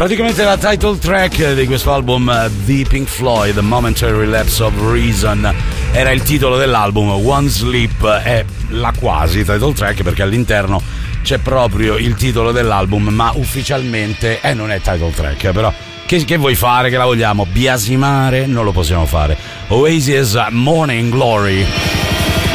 Praticamente la title track di questo album, The Pink Floyd, Momentary Relapse of Reason, era il titolo dell'album. One Sleep è la quasi title track, perché all'interno c'è proprio il titolo dell'album, ma ufficialmente non è title track. Però che vuoi fare? Che la vogliamo biasimare? Non lo possiamo fare. Oasis, Morning Glory.